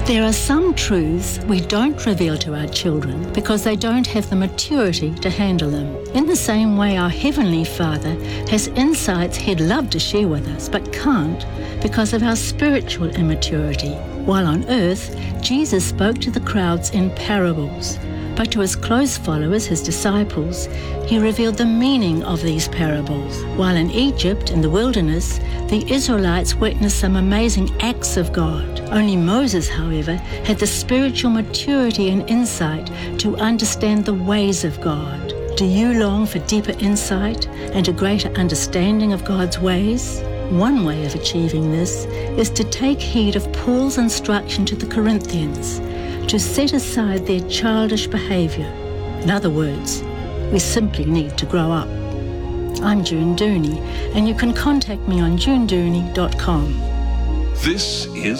There are some truths we don't reveal to our children because they don't have the maturity to handle them. In the same way, our Heavenly Father has insights He'd love to share with us but can't because of our spiritual immaturity. While on earth, Jesus spoke to the crowds in parables, but to His close followers, His disciples, He revealed the meaning of these parables. While in Egypt, in the wilderness, the Israelites witnessed some amazing acts of God. Only Moses, however, had the spiritual maturity and insight to understand the ways of God. Do you long for deeper insight and a greater understanding of God's ways? One way of achieving this is to take heed of Paul's instruction to the Corinthians to set aside their childish behaviour. In other words, we simply need to grow up. I'm June Dooney, and you can contact me on junedooney.com. This is